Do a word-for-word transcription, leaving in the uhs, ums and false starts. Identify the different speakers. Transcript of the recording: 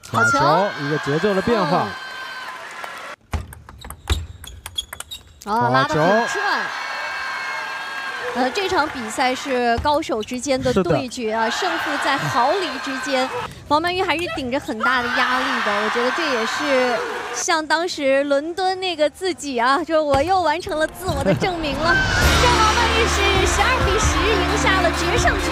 Speaker 1: 好球，一个节奏的变化。
Speaker 2: 哦，拉得很转。呃，这场比赛是高手之间的对决啊，胜负在毫厘之间。王曼玉还是顶着很大的压力的，我觉得这也是像当时伦敦那个自己啊，就我又完成了自我的证明了。让王曼玉是十二比十赢下了决胜局。